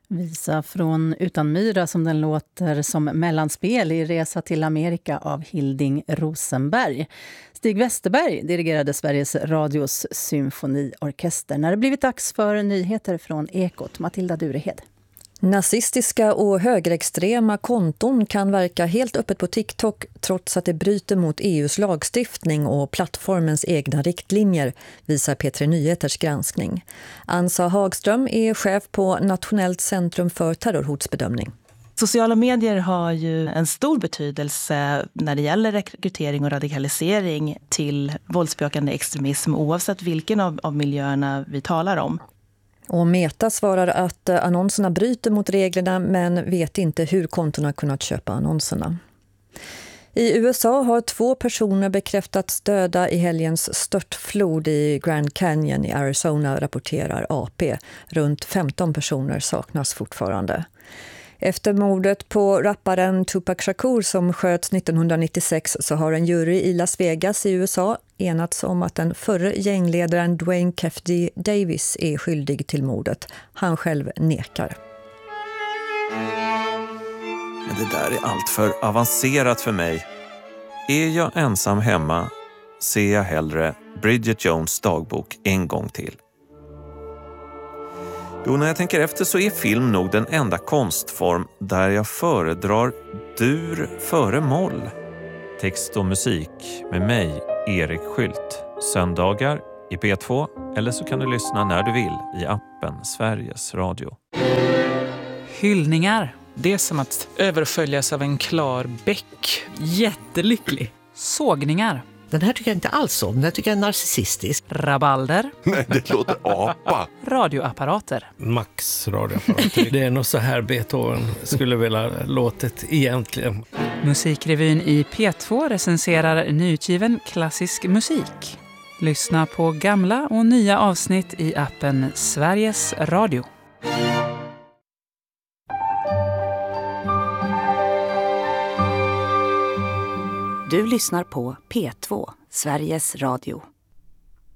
Visa från Utan myra som den låter som mellanspel i Resa till Amerika av Hilding Rosenberg. Stig Westerberg dirigerade Sveriges Radios symfoniorkester när det blivit dags för nyheter från Ekot. Matilda Durehed. Nazistiska och högerextrema konton kan verka helt öppet på TikTok trots att det bryter mot EUs lagstiftning och plattformens egna riktlinjer, visar P3 Nyheters granskning. Ansa Hagström är chef på Nationellt centrum för terrorhotsbedömning. Sociala medier har ju en stor betydelse när det gäller rekrytering och radikalisering till våldsbejakande extremism oavsett vilken av miljöerna vi talar om. Och Meta svarar att annonserna bryter mot reglerna men vet inte hur kontorna kunnat köpa annonserna. I USA har 2 personer bekräftats döda i helgens störtflod i Grand Canyon i Arizona, rapporterar AP. Runt 15 personer saknas fortfarande. Efter mordet på rapparen Tupac Shakur som sköts 1996 så har en jury i Las Vegas i USA enats om att den förre gängledaren Dwayne Kefty Davis är skyldig till mordet. Han själv nekar. Men det där är allt för avancerat för mig. Är jag ensam hemma ser jag hellre Bridget Jones dagbok en gång till. Jo, när jag tänker efter så är film nog den enda konstform där jag föredrar dur före moll. Text och musik med mig, Erik Skylt. Söndagar i P2 eller så kan du lyssna när du vill i appen Sveriges Radio. Hyllningar. Det är som att överföljas av en klar bäck. Jättelycklig. Sågningar. Den här tycker jag inte alls om. Den här tycker jag är narcissistisk. Rabalder. Nej, det låter apa. Radioapparater. Max radioapparater. Det är nog så här Beethoven skulle vilja låtet egentligen. Musikrevyn i P2 recenserar nyutgiven klassisk musik. Lyssna på gamla och nya avsnitt i appen Sveriges Radio. Du lyssnar på P2, Sveriges Radio.